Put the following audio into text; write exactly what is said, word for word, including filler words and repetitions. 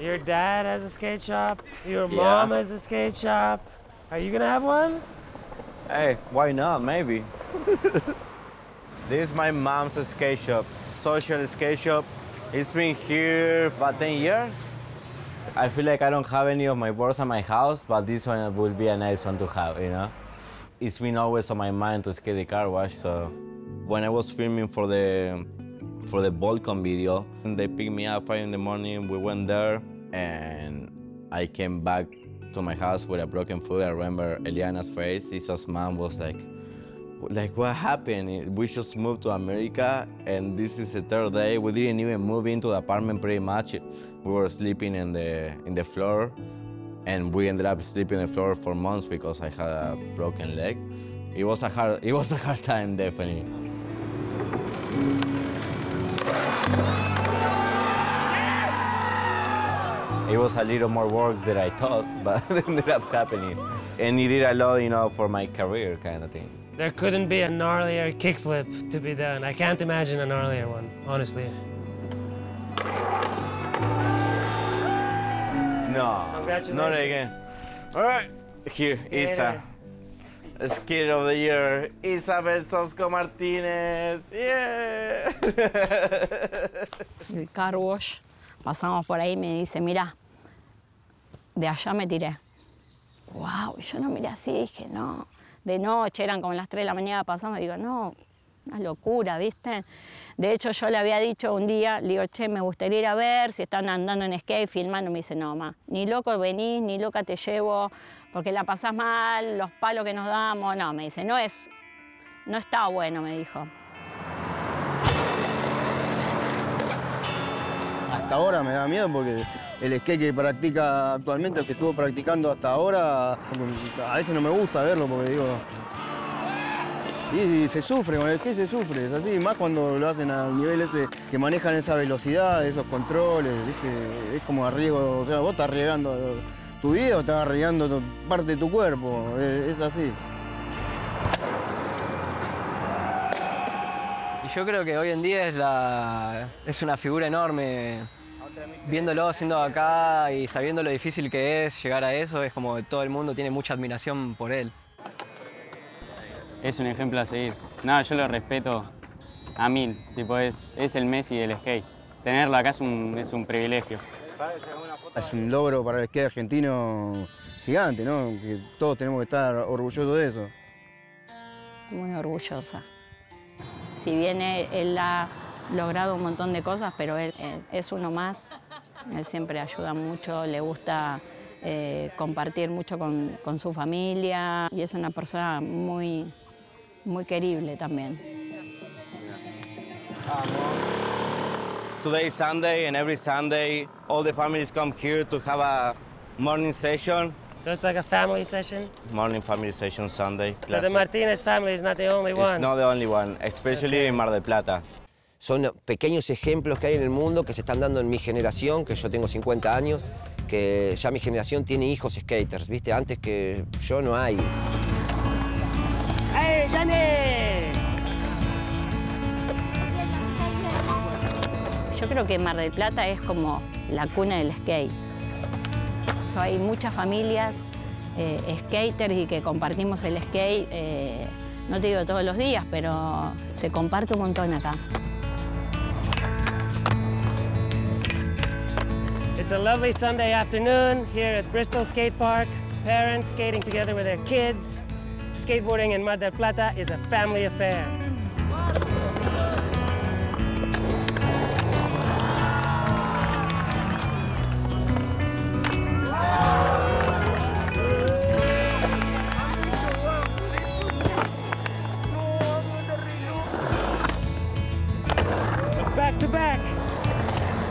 Your dad has a skate shop. Your Yeah. mom has a skate shop. Are you gonna have one? Hey, why not? Maybe. This is my mom's skate shop, social skate shop. It's been here about ten years. I feel like I don't have any of my boards at my house, but this one will be a nice one to have, you know? It's been always on my mind to skate the car wash, so when I was filming for the for the Volcom video, they picked me up five in the morning, we went there, and I came back to my house with a broken foot. I remember Eliana's face. Isa's mom was like, like, what happened? We just moved to America, and this is the third day. We didn't even move into the apartment pretty much. We were sleeping in the, in the floor, and we ended up sleeping on the floor for months because I had a broken leg. It was a hard, it was a hard time, definitely. It was a little more work than I thought, but it ended up happening. And it did a lot, you know, for my career kind of thing. There couldn't be a gnarlier kickflip to be done. I can't imagine a gnarlier one, honestly. No, Congratulations. not again. All right, here, Isa. Skate of the Year, Isabel Sosco Martínez. Yeah. El car wash, pasamos por ahí y me dice, mira, de allá me tiré. Wow, y yo no miré así, dije, no. De noche, eran como las tres de la mañana, pasamos, y digo, no, una locura, ¿viste? De hecho, yo le había dicho un día, le digo, che, me gustaría ir a ver si están andando en skate, filmando. Me dice, no, ma, ni loco venís, ni loca te llevo, porque la pasás mal, los palos que nos damos. No, me dice, no es, no está bueno, me dijo. Hasta ahora me da miedo porque el skate que practica actualmente, el que estuvo practicando hasta ahora, a veces no me gusta verlo porque digo... Y se sufre, con el skate se sufre, es así, más cuando lo hacen al nivel ese, que manejan esa velocidad, esos controles, ¿viste? Es como arriesgo, o sea, vos estás arriesgando tu vida o estás arriesgando parte de tu cuerpo, es, es así. Y yo creo que hoy en día es, la, es una figura enorme. Viéndolo, siendo acá y sabiendo lo difícil que es llegar a eso, es como que todo el mundo tiene mucha admiración por él. Es un ejemplo a seguir. No, yo lo respeto a mil. Tipo, es, es el Messi del skate. Tenerlo acá es un, es un privilegio. Es un logro para el skate argentino gigante, ¿no? Que todos tenemos que estar orgullosos de eso. Muy orgullosa. Si bien él, él ha logrado un montón de cosas, pero él, él es uno más. Él siempre ayuda mucho, le gusta eh, compartir mucho con, con su familia y es una persona muy, muy querible también. Today is Sunday, and every Sunday, all the families come here to have a morning session. So it's like a family session? Morning family session Sunday. So the Martinez family is not the only one? It's not the only one, especially Okay. in Mar del Plata. Son pequeños ejemplos que hay en el mundo que se están dando en mi generación, que yo tengo cincuenta años, que ya mi generación tiene hijos skaters, ¿viste? Antes que yo no hay. ¡Hey, Jenny! Yo creo que Mar del Plata es como la cuna del skate. Hay muchas familias eh, skaters y que compartimos el skate, eh, no te digo todos los días, pero se comparte un montón acá. It's a lovely Sunday afternoon here at Bristol Skate Park. Parents skating together with their kids. Skateboarding in Mar del Plata is a family affair.